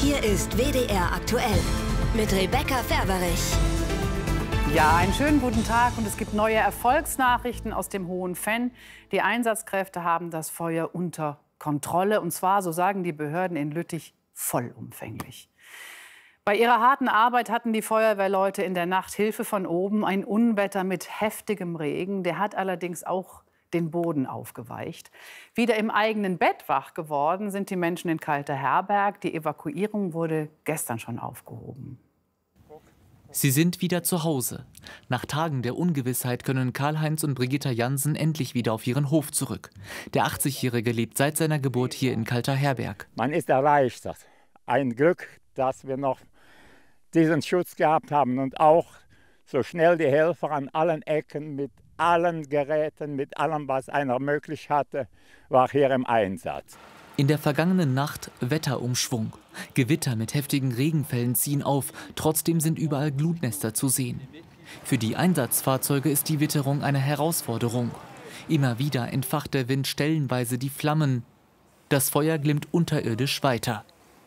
Hier ist WDR aktuell mit Rebecca Ferberich. Ja, einen schönen guten Tag und es gibt neue Erfolgsnachrichten aus dem Hohen Venn. Die Einsatzkräfte haben das Feuer unter Kontrolle und zwar, so sagen die Behörden in Lüttich, vollumfänglich. Bei ihrer harten Arbeit hatten die Feuerwehrleute in der Nacht Hilfe von oben. Ein Unwetter mit heftigem Regen, der hat allerdings auch den Boden aufgeweicht. Wieder im eigenen Bett wach geworden sind die Menschen in Kalter-Herberg. Die Evakuierung wurde gestern schon aufgehoben. Sie sind wieder zu Hause. Nach Tagen der Ungewissheit können Karl-Heinz und Brigitta Jansen endlich wieder auf ihren Hof zurück. Der 80-Jährige lebt seit seiner Geburt hier in Kalter-Herberg. Man ist erleichtert. Ein Glück, dass wir noch diesen Schutz gehabt haben und auch so schnell die Helfer an allen Ecken mit allen Geräten, mit allem, was einer möglich hatte, war hier im Einsatz. In der vergangenen Nacht Wetterumschwung. Gewitter mit heftigen Regenfällen ziehen auf. Trotzdem sind überall Glutnester zu sehen. Für die Einsatzfahrzeuge ist die Witterung eine Herausforderung. Immer wieder entfacht der Wind stellenweise die Flammen. Das Feuer glimmt unterirdisch weiter.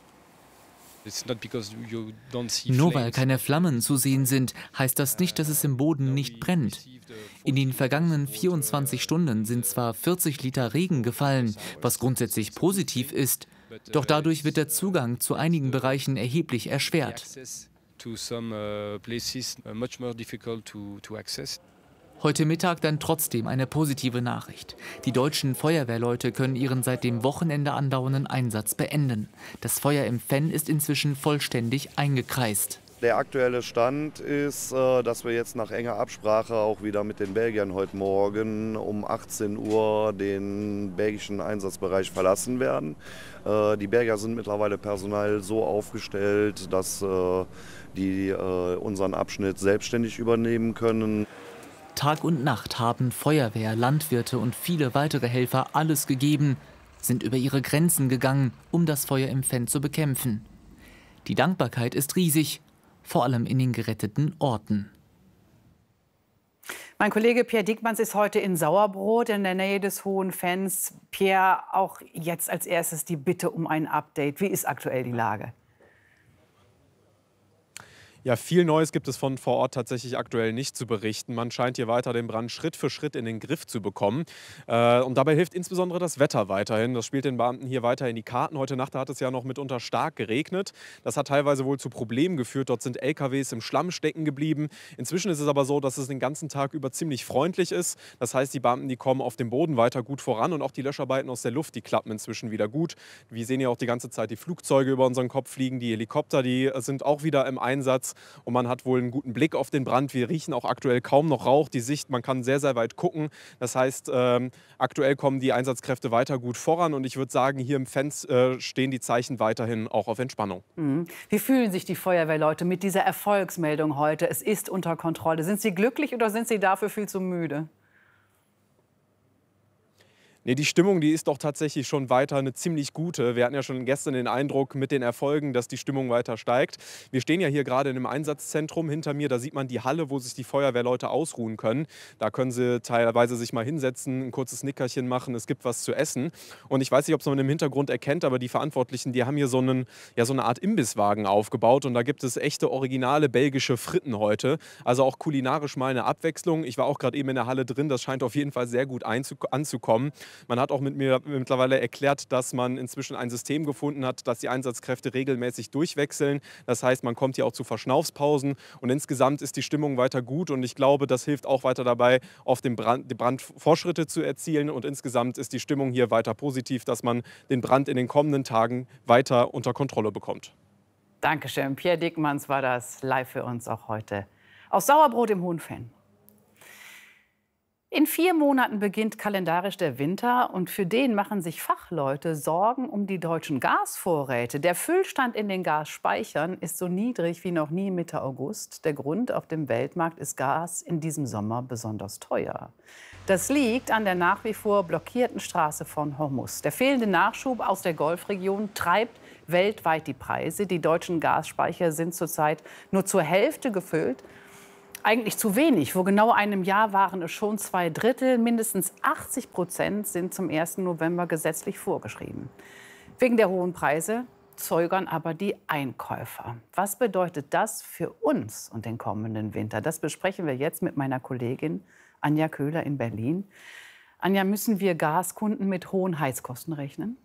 Nur weil keine Flammen zu sehen sind, heißt das nicht, dass es im Boden nicht brennt. In den vergangenen 24 Stunden sind zwar 40 Liter Regen gefallen, was grundsätzlich positiv ist, doch dadurch wird der Zugang zu einigen Bereichen erheblich erschwert. Heute Mittag dann trotzdem eine positive Nachricht. Die deutschen Feuerwehrleute können ihren seit dem Wochenende andauernden Einsatz beenden. Das Feuer im Venn ist inzwischen vollständig eingekreist. Der aktuelle Stand ist, dass wir jetzt nach enger Absprache auch wieder mit den Belgiern heute Morgen um 18 Uhr den belgischen Einsatzbereich verlassen werden. Die Belgier sind mittlerweile personell so aufgestellt, dass die unseren Abschnitt selbstständig übernehmen können. Tag und Nacht haben Feuerwehr, Landwirte und viele weitere Helfer alles gegeben, sind über ihre Grenzen gegangen, um das Feuer im Venn zu bekämpfen. Die Dankbarkeit ist riesig, vor allem in den geretteten Orten. Mein Kollege Pierre Diekmanns ist heute in Sauerbrot in der Nähe des Hohen Venns. Pierre, auch jetzt als erstes die Bitte um ein Update. Wie ist aktuell die Lage? Ja, viel Neues gibt es von vor Ort tatsächlich aktuell nicht zu berichten. Man scheint hier weiter den Brand Schritt für Schritt in den Griff zu bekommen. Und dabei hilft insbesondere das Wetter weiterhin. Das spielt den Beamten hier weiter in die Karten. Heute Nacht hat es ja noch mitunter stark geregnet. Das hat teilweise wohl zu Problemen geführt. Dort sind LKWs im Schlamm stecken geblieben. Inzwischen ist es aber so, dass es den ganzen Tag über ziemlich freundlich ist. Das heißt, die Beamten, die kommen auf dem Boden weiter gut voran. Und auch die Löscharbeiten aus der Luft, die klappen inzwischen wieder gut. Wir sehen ja auch die ganze Zeit die Flugzeuge über unseren Kopf fliegen. Die Helikopter, die sind auch wieder im Einsatz. Und man hat wohl einen guten Blick auf den Brand. Wir riechen auch aktuell kaum noch Rauch. Die Sicht, man kann sehr, sehr weit gucken. Das heißt, aktuell kommen die Einsatzkräfte weiter gut voran. Und ich würde sagen, hier im Venn stehen die Zeichen weiterhin auch auf Entspannung. Wie fühlen sich die Feuerwehrleute mit dieser Erfolgsmeldung heute? Es ist unter Kontrolle. Sind sie glücklich oder sind sie dafür viel zu müde? Nee, die Stimmung, die ist doch tatsächlich schon weiter eine ziemlich gute. Wir hatten ja schon gestern den Eindruck mit den Erfolgen, dass die Stimmung weiter steigt. Wir stehen ja hier gerade in einem Einsatzzentrum hinter mir. Da sieht man die Halle, wo sich die Feuerwehrleute ausruhen können. Da können sie teilweise sich mal hinsetzen, ein kurzes Nickerchen machen. Es gibt was zu essen. Und ich weiß nicht, ob es man im Hintergrund erkennt, aber die Verantwortlichen, die haben hier so eine Art Imbisswagen aufgebaut. Und da gibt es echte, originale belgische Fritten heute. Also auch kulinarisch mal eine Abwechslung. Ich war auch gerade eben in der Halle drin. Das scheint auf jeden Fall sehr gut anzukommen. Man hat auch mit mir mittlerweile erklärt, dass man inzwischen ein System gefunden hat, dass die Einsatzkräfte regelmäßig durchwechseln. Das heißt, man kommt hier auch zu Verschnaufspausen und insgesamt ist die Stimmung weiter gut und ich glaube, das hilft auch weiter dabei, auf den Brand Fortschritte zu erzielen und insgesamt ist die Stimmung hier weiter positiv, dass man den Brand in den kommenden Tagen weiter unter Kontrolle bekommt. Dankeschön. Pierre Diekmanns war das live für uns auch heute aus Sauerbrot im Hohen Venn. In 4 Monaten beginnt kalendarisch der Winter und für den machen sich Fachleute Sorgen um die deutschen Gasvorräte. Der Füllstand in den Gasspeichern ist so niedrig wie noch nie Mitte August. Der Grund: auf dem Weltmarkt ist Gas in diesem Sommer besonders teuer. Das liegt an der nach wie vor blockierten Straße von Hormuz. Der fehlende Nachschub aus der Golfregion treibt weltweit die Preise. Die deutschen Gasspeicher sind zurzeit nur zur Hälfte gefüllt. Eigentlich zu wenig. Vor genau einem Jahr waren es schon 2/3. Mindestens 80% sind zum 1. November gesetzlich vorgeschrieben. Wegen der hohen Preise zögern aber die Einkäufer. Was bedeutet das für uns und den kommenden Winter? Das besprechen wir jetzt mit meiner Kollegin Anja Köhler in Berlin. Anja, müssen wir Gaskunden mit hohen Heizkosten rechnen?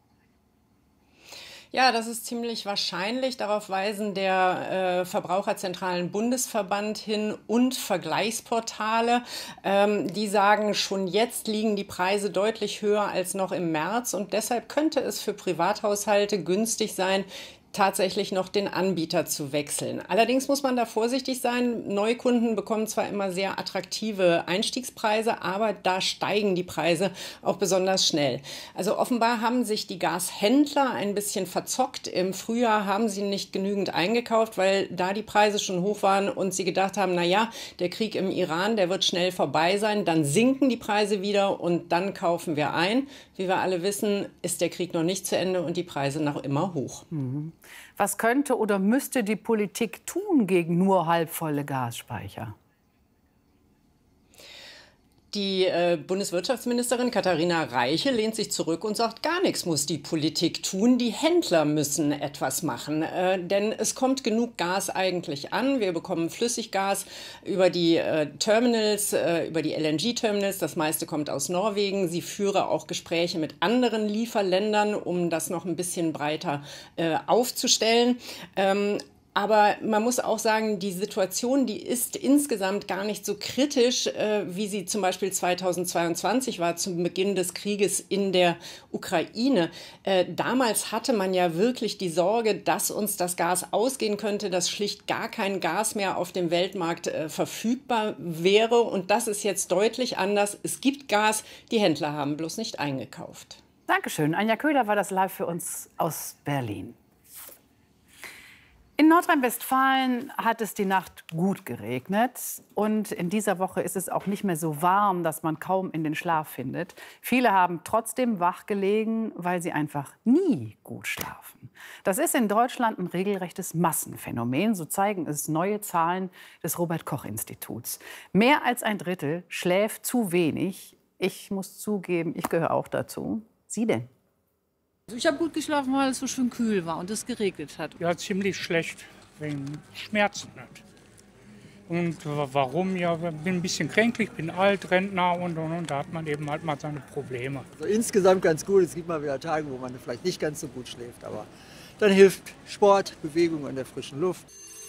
Ja, das ist ziemlich wahrscheinlich. Darauf weisen der Verbraucherzentralen Bundesverband hin und Vergleichsportale. Die sagen, schon jetzt liegen die Preise deutlich höher als noch im März. Und deshalb könnte es für Privathaushalte günstig sein, tatsächlich noch den Anbieter zu wechseln. Allerdings muss man da vorsichtig sein. Neukunden bekommen zwar immer sehr attraktive Einstiegspreise, aber da steigen die Preise auch besonders schnell. Also offenbar haben sich die Gashändler ein bisschen verzockt. Im Frühjahr haben sie nicht genügend eingekauft, weil da die Preise schon hoch waren und sie gedacht haben, na ja, der Krieg im Iran, der wird schnell vorbei sein. Dann sinken die Preise wieder und dann kaufen wir ein. Wie wir alle wissen, ist der Krieg noch nicht zu Ende und die Preise noch immer hoch. Was könnte oder müsste die Politik tun gegen nur halbvolle Gasspeicher? Die Bundeswirtschaftsministerin Katharina Reiche lehnt sich zurück und sagt, gar nichts muss die Politik tun. Die Händler müssen etwas machen. Denn es kommt genug Gas eigentlich an. Wir bekommen Flüssiggas über die Terminals, über die LNG-Terminals. Das meiste kommt aus Norwegen. Sie führe auch Gespräche mit anderen Lieferländern, um das noch ein bisschen breiter aufzustellen. Aber man muss auch sagen, die Situation, die ist insgesamt gar nicht so kritisch, wie sie zum Beispiel 2022 war, zum Beginn des Krieges in der Ukraine. Damals hatte man ja wirklich die Sorge, dass uns das Gas ausgehen könnte, dass schlicht gar kein Gas mehr auf dem Weltmarkt verfügbar wäre. Und das ist jetzt deutlich anders. Es gibt Gas, die Händler haben bloß nicht eingekauft. Dankeschön. Anja Köhler war das live für uns aus Berlin. In Nordrhein-Westfalen hat es die Nacht gut geregnet. Und in dieser Woche ist es auch nicht mehr so warm, dass man kaum in den Schlaf findet. Viele haben trotzdem wach gelegen, weil sie einfach nie gut schlafen. Das ist in Deutschland ein regelrechtes Massenphänomen. So zeigen es neue Zahlen des Robert-Koch-Instituts. Mehr als ein Drittel schläft zu wenig. Ich muss zugeben, ich gehöre auch dazu. Sie denn? Also ich habe gut geschlafen, weil es so schön kühl war und es geregnet hat. Ja, ziemlich schlecht, wegen Schmerzen hat. Und warum? Ja, ich bin ein bisschen kränklich, bin alt, Rentner und. Da hat man eben halt mal seine Probleme. Also insgesamt ganz gut. Es gibt mal wieder Tage, wo man vielleicht nicht ganz so gut schläft. Aber dann hilft Sport, Bewegung an der frischen Luft.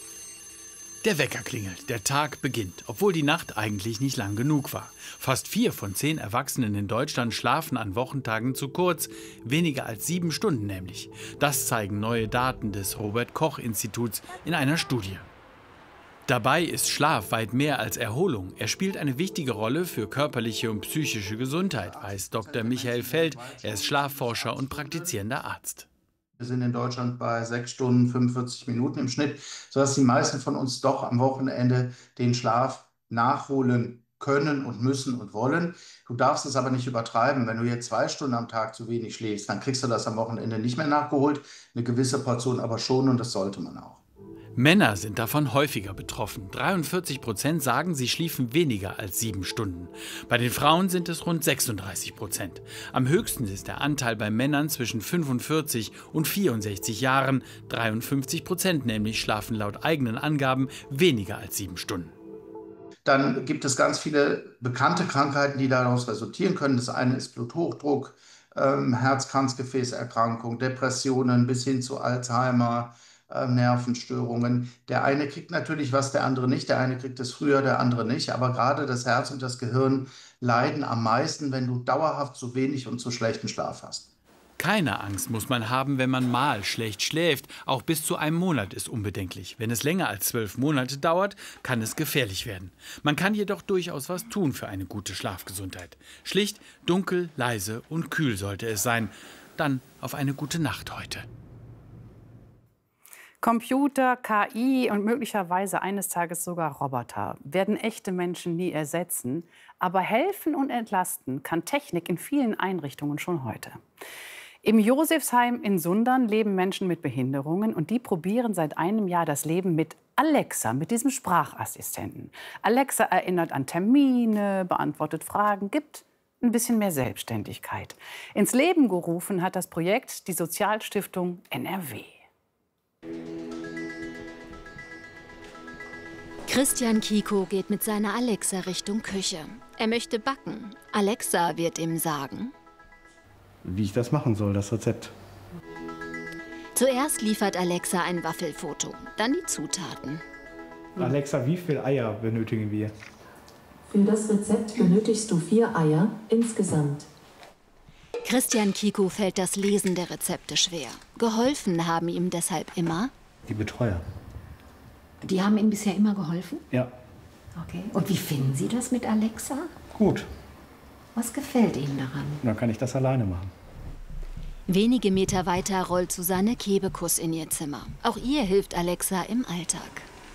Der Wecker klingelt, der Tag beginnt, obwohl die Nacht eigentlich nicht lang genug war. Fast 4 von 10 Erwachsenen in Deutschland schlafen an Wochentagen zu kurz, weniger als 7 Stunden nämlich. Das zeigen neue Daten des Robert-Koch-Instituts in einer Studie. Dabei ist Schlaf weit mehr als Erholung. Er spielt eine wichtige Rolle für körperliche und psychische Gesundheit, weiß Dr. Michael Feld. Er ist Schlafforscher und praktizierender Arzt. Wir sind in Deutschland bei 6 Stunden 45 Minuten im Schnitt, sodass die meisten von uns doch am Wochenende den Schlaf nachholen können und müssen und wollen. Du darfst es aber nicht übertreiben. Wenn du jetzt 2 Stunden am Tag zu wenig schläfst, dann kriegst du das am Wochenende nicht mehr nachgeholt. Eine gewisse Portion aber schon und das sollte man auch. Männer sind davon häufiger betroffen. 43% sagen, sie schliefen weniger als 7 Stunden. Bei den Frauen sind es rund 36%. Am höchsten ist der Anteil bei Männern zwischen 45 und 64 Jahren. 53% nämlich schlafen laut eigenen Angaben weniger als 7 Stunden. Dann gibt es ganz viele bekannte Krankheiten, die daraus resultieren können. Das eine ist Bluthochdruck, Herz-Kranzgefäßerkrankung, Depressionen bis hin zu Alzheimer, Nervenstörungen. Der eine kriegt natürlich was, der andere nicht. Der eine kriegt es früher, der andere nicht. Aber gerade das Herz und das Gehirn leiden am meisten, wenn du dauerhaft zu wenig und zu schlechten Schlaf hast. Keine Angst muss man haben, wenn man mal schlecht schläft. Auch bis zu einem Monat ist unbedenklich. Wenn es länger als 12 Monate dauert, kann es gefährlich werden. Man kann jedoch durchaus was tun für eine gute Schlafgesundheit. Schlicht, dunkel, leise und kühl sollte es sein. Dann auf eine gute Nacht heute. Computer, KI und möglicherweise eines Tages sogar Roboter werden echte Menschen nie ersetzen. Aber helfen und entlasten kann Technik in vielen Einrichtungen schon heute. Im Josefsheim in Sundern leben Menschen mit Behinderungen und die probieren seit einem Jahr das Leben mit Alexa, mit diesem Sprachassistenten. Alexa erinnert an Termine, beantwortet Fragen, gibt ein bisschen mehr Selbstständigkeit. Ins Leben gerufen hat das Projekt die Sozialstiftung NRW. Christian Kiko geht mit seiner Alexa Richtung Küche. Er möchte backen. Alexa wird ihm sagen, wie ich das machen soll, das Rezept. Zuerst liefert Alexa ein Waffelfoto, dann die Zutaten. Alexa, wie viele Eier benötigen wir? Für das Rezept benötigst du 4 Eier insgesamt. Christian Kiko fällt das Lesen der Rezepte schwer. Geholfen haben ihm deshalb immer die Betreuer. Die haben Ihnen bisher immer geholfen? Ja. Okay. Und wie finden Sie das mit Alexa? Gut. Was gefällt Ihnen daran? Dann kann ich das alleine machen. Wenige Meter weiter rollt Susanne Kebekus in ihr Zimmer. Auch ihr hilft Alexa im Alltag.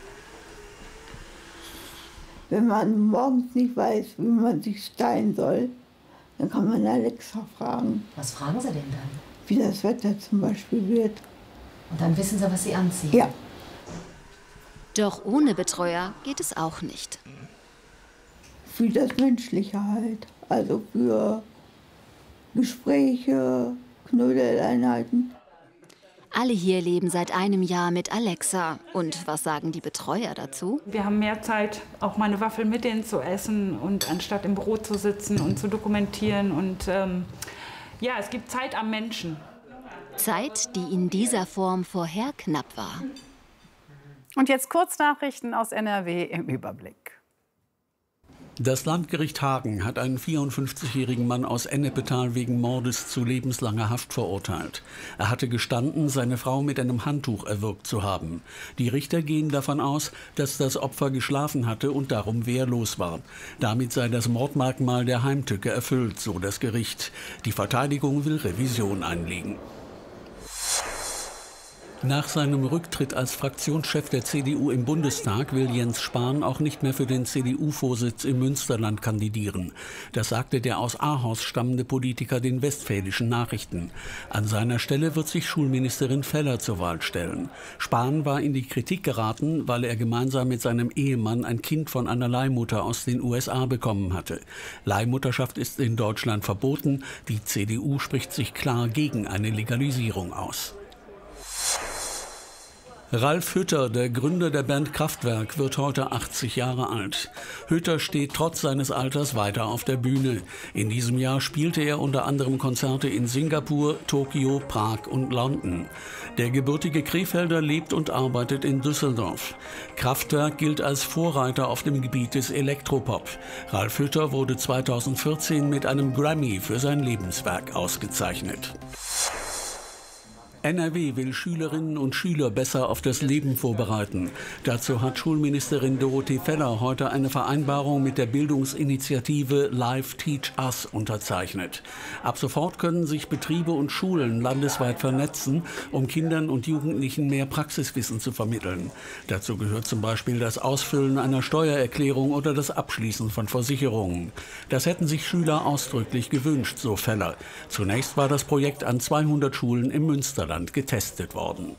Wenn man morgens nicht weiß, wie man sich stylen soll, dann kann man Alexa fragen. Was fragen Sie denn dann? Wie das Wetter zum Beispiel wird. Und dann wissen Sie, was Sie anziehen? Ja. Doch ohne Betreuer geht es auch nicht. Für das Menschliche halt. Also für Gespräche, Knuddeleinheiten. Alle hier leben seit einem Jahr mit Alexa. Und was sagen die Betreuer dazu? Wir haben mehr Zeit, auch mal eine Waffel mit denen zu essen und anstatt im Büro zu sitzen und zu dokumentieren. Und ja, es gibt Zeit am Menschen. Zeit, die in dieser Form vorher knapp war. Und jetzt Kurznachrichten aus NRW im Überblick. Das Landgericht Hagen hat einen 54-jährigen Mann aus Ennepetal wegen Mordes zu lebenslanger Haft verurteilt. Er hatte gestanden, seine Frau mit einem Handtuch erwürgt zu haben. Die Richter gehen davon aus, dass das Opfer geschlafen hatte und darum wehrlos war. Damit sei das Mordmerkmal der Heimtücke erfüllt, so das Gericht. Die Verteidigung will Revision einlegen. Nach seinem Rücktritt als Fraktionschef der CDU im Bundestag will Jens Spahn auch nicht mehr für den CDU-Vorsitz im Münsterland kandidieren. Das sagte der aus Ahaus stammende Politiker den Westfälischen Nachrichten. An seiner Stelle wird sich Schulministerin Feller zur Wahl stellen. Spahn war in die Kritik geraten, weil er gemeinsam mit seinem Ehemann ein Kind von einer Leihmutter aus den USA bekommen hatte. Leihmutterschaft ist in Deutschland verboten. Die CDU spricht sich klar gegen eine Legalisierung aus. Ralf Hütter, der Gründer der Band Kraftwerk, wird heute 80 Jahre alt. Hütter steht trotz seines Alters weiter auf der Bühne. In diesem Jahr spielte er unter anderem Konzerte in Singapur, Tokio, Prag und London. Der gebürtige Krefelder lebt und arbeitet in Düsseldorf. Kraftwerk gilt als Vorreiter auf dem Gebiet des Elektropop. Ralf Hütter wurde 2014 mit einem Grammy für sein Lebenswerk ausgezeichnet. NRW will Schülerinnen und Schüler besser auf das Leben vorbereiten. Dazu hat Schulministerin Dorothee Feller heute eine Vereinbarung mit der Bildungsinitiative Live Teach Us unterzeichnet. Ab sofort können sich Betriebe und Schulen landesweit vernetzen, um Kindern und Jugendlichen mehr Praxiswissen zu vermitteln. Dazu gehört zum Beispiel das Ausfüllen einer Steuererklärung oder das Abschließen von Versicherungen. Das hätten sich Schüler ausdrücklich gewünscht, so Feller. Zunächst war das Projekt an 200 Schulen im Münsterland getestet worden.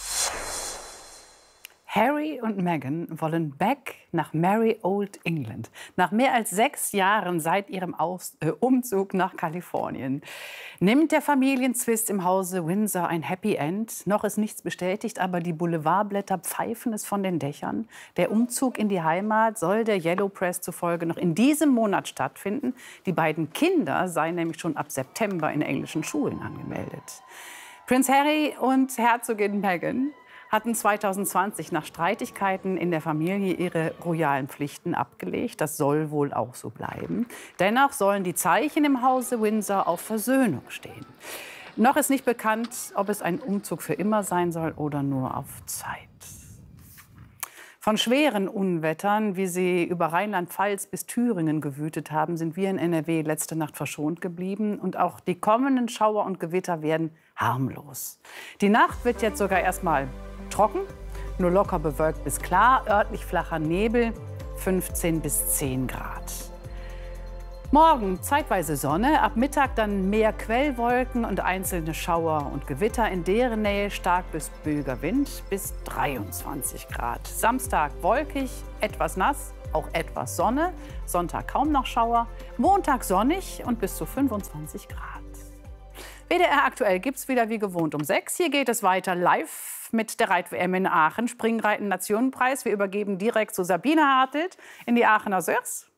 Harry und Meghan wollen back nach Merry Old England. Nach mehr als 6 Jahren seit ihrem Umzug nach Kalifornien. Nimmt der Familienzwist im Hause Windsor ein Happy End? Noch ist nichts bestätigt, aber die Boulevardblätter pfeifen es von den Dächern. Der Umzug in die Heimat soll der Yellow Press zufolge noch in diesem Monat stattfinden. Die beiden Kinder seien nämlich schon ab September in englischen Schulen angemeldet. Prinz Harry und Herzogin Meghan hatten 2020 nach Streitigkeiten in der Familie ihre royalen Pflichten abgelegt. Das soll wohl auch so bleiben. Dennoch sollen die Zeichen im Hause Windsor auf Versöhnung stehen. Noch ist nicht bekannt, ob es ein Umzug für immer sein soll oder nur auf Zeit. Von schweren Unwettern, wie sie über Rheinland-Pfalz bis Thüringen gewütet haben, sind wir in NRW letzte Nacht verschont geblieben. Und auch die kommenden Schauer und Gewitter werden harmlos. Die Nacht wird jetzt sogar erst mal trocken, nur locker bewölkt bis klar, örtlich flacher Nebel, 15 bis 10 Grad. Morgen zeitweise Sonne, ab Mittag dann mehr Quellwolken und einzelne Schauer und Gewitter. In deren Nähe stark bis böiger Wind bis 23 Grad. Samstag wolkig, etwas nass, auch etwas Sonne. Sonntag kaum noch Schauer. Montag sonnig und bis zu 25 Grad. WDR aktuell gibt's wieder wie gewohnt um 6. Hier geht es weiter live mit der Reit-WM in Aachen. Springreiten Nationenpreis. Wir übergeben direkt zu Sabine Hartelt in die Aachener Sörs.